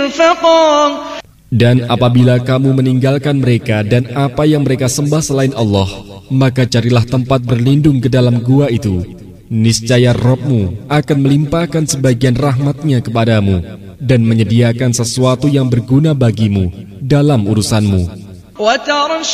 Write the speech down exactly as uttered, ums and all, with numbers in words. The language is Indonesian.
مرفقا. Dan apabila kamu meninggalkan mereka dan apa yang mereka sembah selain Allah, maka carilah tempat berlindung ke dalam gua itu. Niscaya Rabb-Mu akan melimpahkan sebagian rahmat-Nya kepadamu dan menyediakan sesuatu yang berguna bagimu dalam urusanmu. وترى